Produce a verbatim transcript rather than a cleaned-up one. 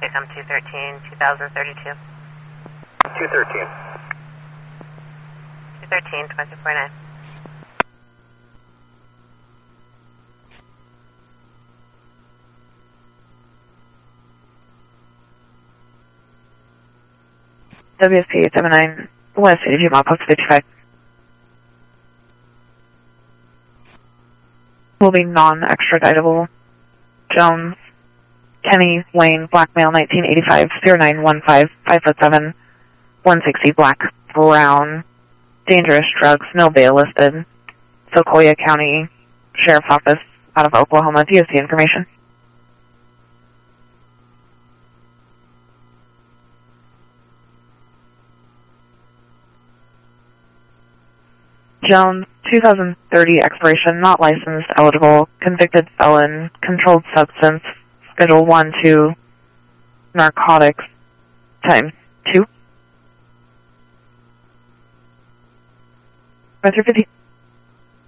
Pickup two thirteen, two thousand thirty-two. two thirteen. two thirteen, twenty-four nine. W S P eight seven nine, West eighty-two, mile post fifty-five. Will be non-extraditable. Jones, Kenny, Wayne, black male, nineteen eighty-five, zero nine one five, five foot seven, one sixty, black, brown, dangerous drugs, no bail listed. Sequoia County Sheriff's Office out of Oklahoma. Do you see information? Jones, two thousand thirty expiration, not licensed, eligible, convicted felon, controlled substance, Schedule one, two, narcotics, times two. Five through fifty.